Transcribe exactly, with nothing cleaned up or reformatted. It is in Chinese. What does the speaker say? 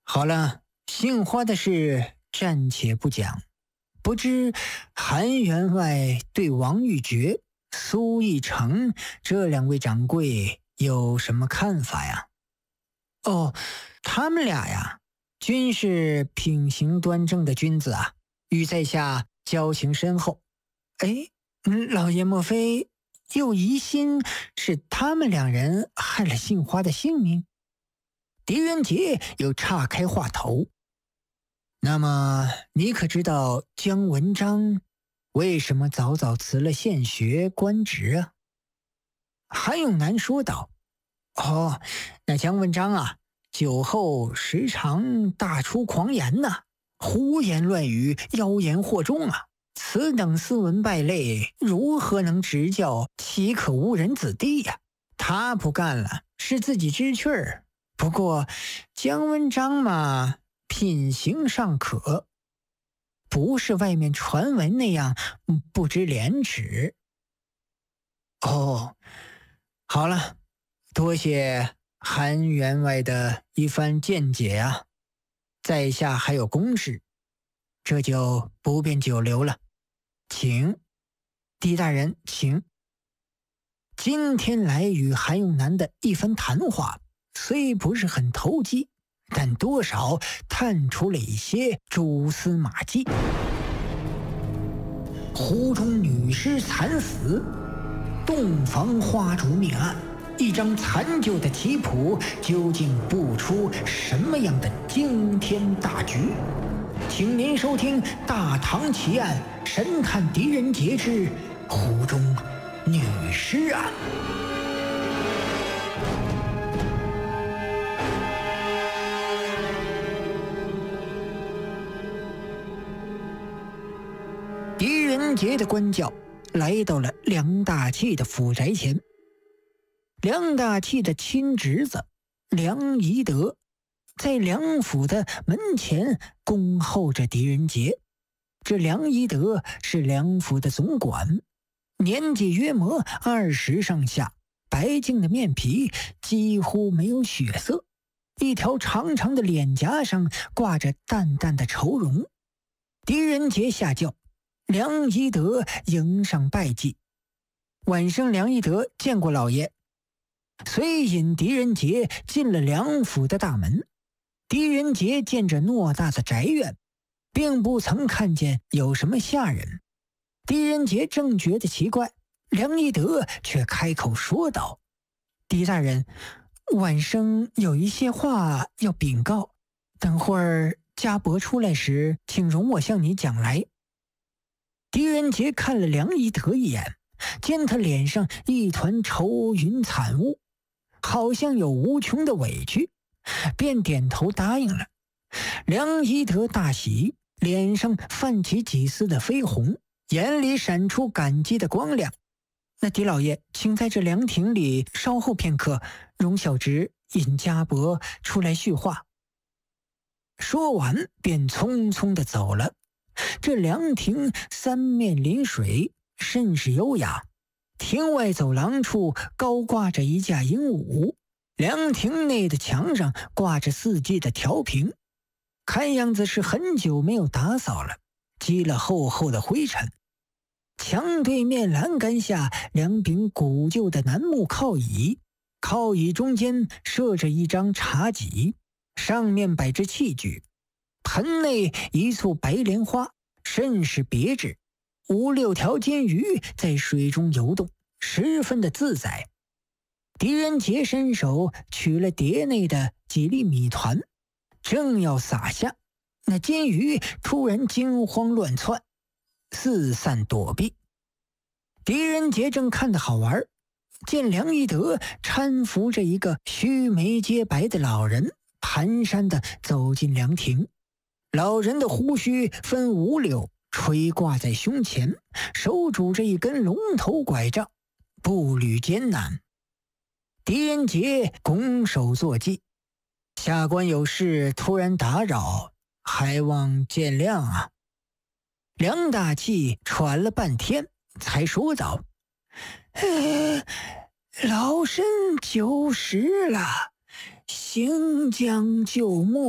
好了，杏花的事暂且不讲，不知韩员外对王玉珏、苏义成这两位掌柜有什么看法呀？哦，他们俩呀，均是品行端正的君子啊，与在下交情深厚。哎，老爷莫非又疑心是他们两人害了杏花的性命？狄仁杰又岔开话头。那么你可知道姜文章为什么早早辞了县学官职啊？韩永南说道。哦，那姜文章啊，酒后时常大出狂言呐、啊，胡言乱语，妖言惑众啊！此等斯文败类，如何能执教岂可无人子弟呀、啊？他不干了，是自己知趣儿。不过姜文章嘛，品行尚可，不是外面传闻那样不知廉耻。哦，好了，多谢韩员外的一番见解啊，在下还有公事，这就不便久留了，请。狄大人，请。今天来与韩永南的一番谈话，虽不是很投机，但多少探出了一些蛛丝马迹。湖中女尸惨死，洞房花烛命案，一张残旧的棋谱究竟布出什么样的惊天大局？请您收听《大唐奇案神探狄仁杰之湖中女尸案》。狄仁杰的官轿来到了梁大器的府宅前。梁大器的亲侄子梁宜德在梁府的门前恭候着狄仁杰。这梁宜德是梁府的总管，年纪约莫二十上下，白净的面皮几乎没有血色，一条长长的脸颊上挂着淡淡的愁容。狄仁杰下轿，梁宜德迎上拜祭。晚生梁宜德见过老爷。遂引狄仁杰进了梁府的大门。狄仁杰见着偌大的宅院，并不曾看见有什么下人。狄仁杰正觉得奇怪，梁宜德却开口说道：狄大人，晚生有一些话要禀告，等会儿家伯出来时，请容我向你讲来。狄仁杰看了梁宜德一眼，见他脸上一团愁云惨雾，好像有无穷的委屈，便点头答应了。梁宜德大喜，脸上泛起几丝的绯红，眼里闪出感激的光亮。那狄老爷，请在这凉亭里稍后片刻，容小侄引家伯出来叙话。说完便匆匆地走了。这凉亭三面临水，甚是优雅。亭外走廊处高挂着一架鹦鹉，凉亭内的墙上挂着四季的调屏，看样子是很久没有打扫了，积了厚厚的灰尘。墙对面栏杆下两柄古旧的楠木靠椅，靠椅中间设着一张茶几，上面摆着器具，盆内一簇白莲花，甚是别致。五六条金鱼在水中游动，十分的自在。狄仁杰伸手取了碟内的几粒米团，正要撒下，那金鱼突然惊慌乱窜，四散躲避。狄仁杰正看得好玩，见梁宜德搀扶着一个须眉皆白的老人，蹒跚地走进凉亭。老人的胡须分五绺，垂挂在胸前，手拄着一根龙头拐杖，步履艰难。狄仁杰拱手作揖：下官有事突然打扰，还望见谅啊。梁大器喘了半天才说道：呃老身久时了，行将就木。